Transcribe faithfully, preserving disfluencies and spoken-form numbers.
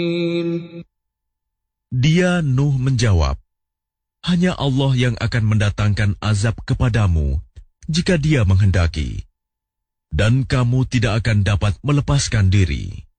Dia Nuh menjawab, hanya Allah yang akan mendatangkan azab kepadamu jika Dia menghendaki, dan kamu tidak akan dapat melepaskan diri.